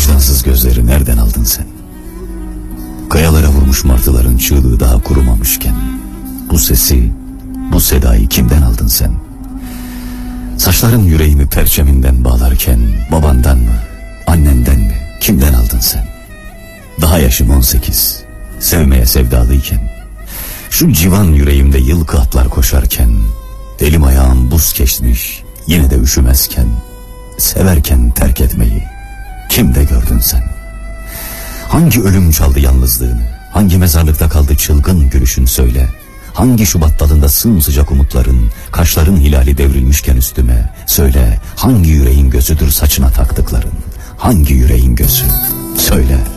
vicdansız gözleri nereden aldın sen? Kayalara vurmuş martıların çığlığı daha kurumamışken bu sesi, bu sedayı kimden aldın sen? Saçların yüreğimi perçeminden bağlarken babandan mı, annenden mi, kimden aldın sen? Daha yaşım 18, sevmeye sevdalıyken, şu civan yüreğimde yılkı atlar koşarken, elim ayağım buz geçmiş, yine de üşümezken, severken terk etmeyi kimde gördün sen? Hangi ölüm çaldı yalnızlığını, hangi mezarlıkta kaldı çılgın gülüşün söyle. Hangi Şubat dalında sımsıcak umutların, kaşların hilali devrilmişken üstüme, söyle hangi yüreğin gözüdür saçına taktıkların, hangi yüreğin gözü, söyle.